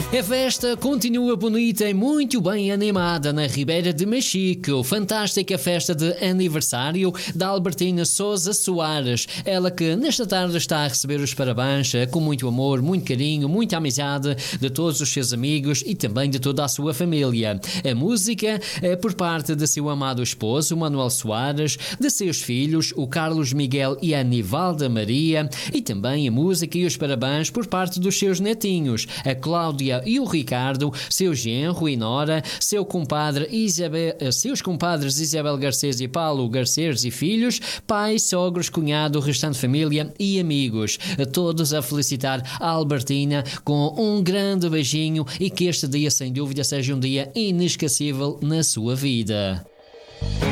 A festa continua bonita e muito bem animada na Ribeira de Machico. Fantástica festa de aniversário da Albertina Sousa Soares. Ela que nesta tarde está a receber os parabéns com muito amor, muito carinho, muita amizade de todos os seus amigos e também de toda a sua família. A música é por parte de seu amado esposo, Manuel Soares, de seus filhos, o Carlos Miguel e a Anivalda Maria, e também a música e os parabéns por parte dos seus netinhos, a Cláudia e o Ricardo, seu genro e nora, seus compadres Isabel Garcês e Paulo Garcês e filhos, pais, sogros, cunhado, restante família e amigos. A todos a felicitar a Albertina com um grande beijinho e que este dia, sem dúvida, seja um dia inesquecível na sua vida.